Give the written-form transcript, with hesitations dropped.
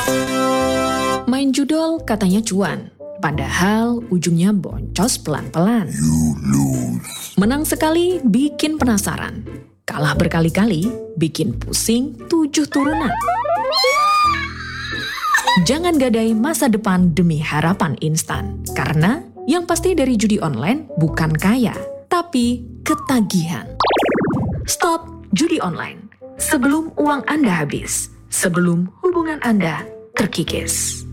Main judol katanya cuan, padahal ujungnya boncos pelan-pelan. Menang sekali bikin penasaran, kalah berkali-kali bikin pusing 7 turunan. Jangan gadai masa depan demi harapan instan, karena yang pasti dari judi online bukan kaya, tapi ketagihan. Stop judi online sebelum uang Anda habis, sebelum hubungan Anda terkikis.